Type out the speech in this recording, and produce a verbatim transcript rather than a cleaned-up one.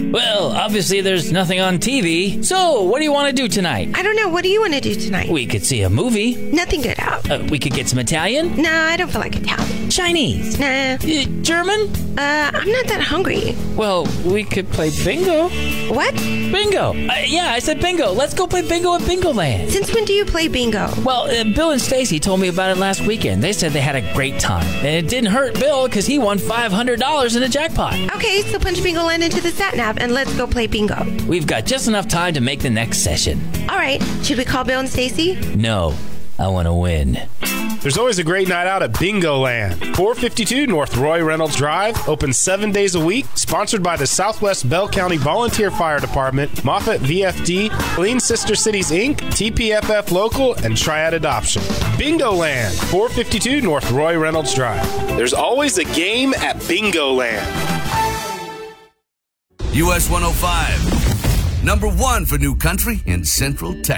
Well, obviously there's nothing on T V. So, what do you want to do tonight? I don't know. What do you want to do tonight? We could see a movie. Nothing good out. Uh, we could get some Italian. No, I don't feel like Italian. Chinese. Nah. Uh, German? Uh, I'm not that hungry. Well, we could play bingo. What? Bingo. Uh, yeah, I said bingo. Let's go play bingo at Bingo Land. Since when do you play bingo? Well, uh, Bill and Stacy told me about it last weekend. They said they had a great time. And it didn't hurt Bill because he won five hundred dollars in a jackpot. Okay, so punch Bingo Land into the sat nav and let's go play bingo. We've got just enough time to make the next session. All right. Should we call Bill and Stacy? No, I want to win. There's always a great night out at Bingo Land. four fifty-two North Roy Reynolds Drive, open seven days a week, sponsored by the Southwest Bell County Volunteer Fire Department, Moffett V F D, Clean Sister Cities Incorporated, T P F F Local, and Triad Adoption. Bingo Land, four fifty-two North Roy Reynolds Drive. There's always a game at Bingo Land. U S one oh five, number one for new country in Central Texas.